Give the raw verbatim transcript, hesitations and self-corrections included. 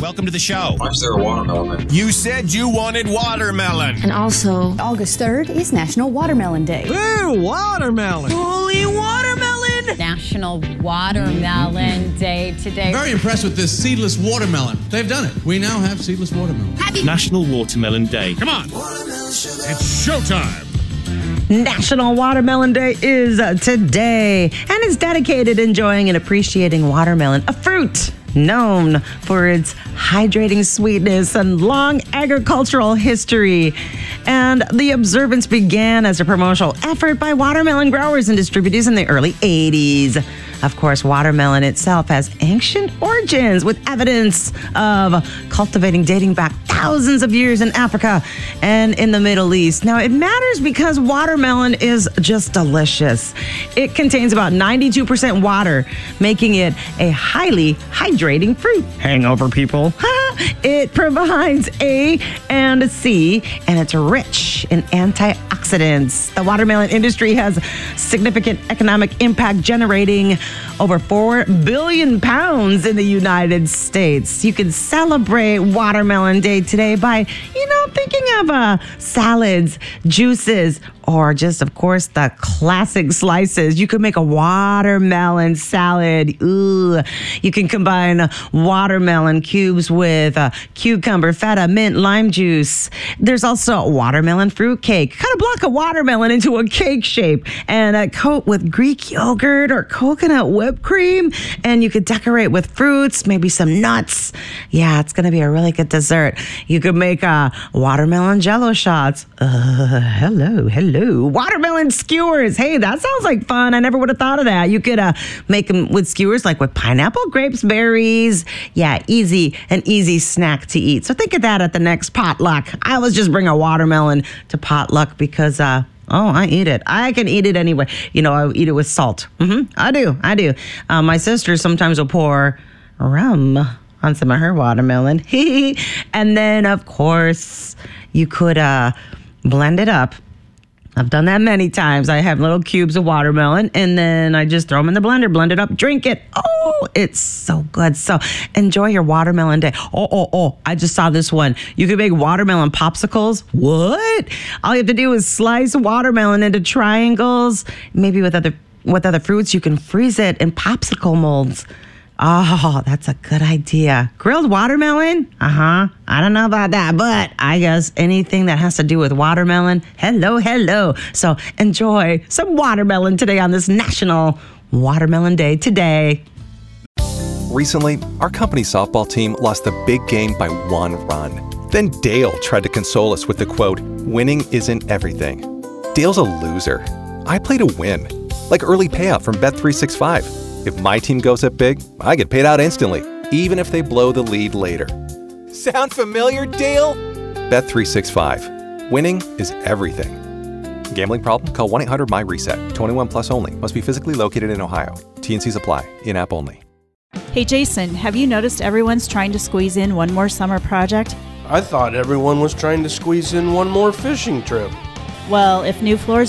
welcome to the show. Why is there a watermelon? You said you wanted watermelon. And also, August third is National Watermelon Day. Ooh, watermelon. Holy watermelon. National Watermelon Day today. I'm very impressed with this seedless watermelon. They've done it. We now have seedless watermelon. Happy National Watermelon Day. Come on. It's showtime. National Watermelon Day is today, and it's dedicated to enjoying and appreciating watermelon, a fruit known for its hydrating sweetness and long agricultural history. And the observance began as a promotional effort by watermelon growers and distributors in the early eighties. Of course, watermelon itself has ancient origins with evidence of cultivating dating back thousands of years in Africa and in the Middle East. Now, it matters because watermelon is just delicious. It contains about ninety-two percent water, making it a highly hydrating fruit. Hangover people. It provides A and C, and it's rich in antioxidants. The watermelon industry has significant economic impact, generating over four billion pounds in the United States. You can celebrate Watermelon Day today by, you know, thinking of uh, salads, juices, or just, of course, the classic slices. You could make a watermelon salad. Ooh. You can combine watermelon cubes with uh, cucumber, feta, mint, lime juice. There's also a watermelon fruit cake. Cut a block of watermelon into a cake shape and uh, coat with Greek yogurt or coconut whipped cream. And you could decorate with fruits, maybe some nuts. Yeah, it's going to be a really good dessert. You could make uh, watermelon jello shots. Uh, hello, hello. Watermelon skewers. Hey, that sounds like fun. I never would have thought of that. You could uh, make them with skewers, like with pineapple, grapes, berries. Yeah, easy, an easy snack to eat. So think of that at the next potluck. I always just bring a watermelon to potluck because, uh, oh, I eat it. I can eat it anyway. You know, I eat it with salt. Mm-hmm. I do. I do. Uh, my sister sometimes will pour rum on some of her watermelon. And then, of course, you could uh, blend it up. I've done that many times. I have little cubes of watermelon, and then I just throw them in the blender, blend it up, drink it. Oh, it's so good. So enjoy your watermelon day. Oh, oh, oh, I just saw this one. You can make watermelon popsicles. What? All you have to do is slice watermelon into triangles, maybe with other with other fruits. You can freeze it in popsicle molds. Oh, that's a good idea. Grilled watermelon? Uh-huh. I don't know about that, but I guess anything that has to do with watermelon, hello, hello. So enjoy some watermelon today on this National Watermelon Day today. Recently, our company softball team lost the big game by one run. Then Dale tried to console us with the quote, "Winning isn't everything." Dale's a loser. I play to win, like early payout from Bet three sixty-five. If my team goes up big, I get paid out instantly, even if they blow the lead later. Sound familiar, Dale? Bet three sixty-five. Winning is everything. Gambling problem? Call one eight hundred M Y reset. twenty-one plus only. Must be physically located in Ohio. T and Cs apply. In-app only. Hey Jason, have you noticed everyone's trying to squeeze in one more summer project? I thought everyone was trying to squeeze in one more fishing trip. Well, if New Floors